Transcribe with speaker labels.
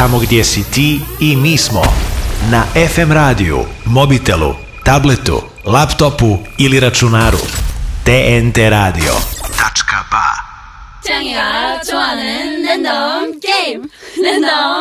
Speaker 1: Tamo gdje si ti i mi smo. Na FM radiju, mobitelu, tabletu, laptopu ili računaru. TNT radio. .ba
Speaker 2: 짱이가 좋아하는 랜덤 게임 랜덤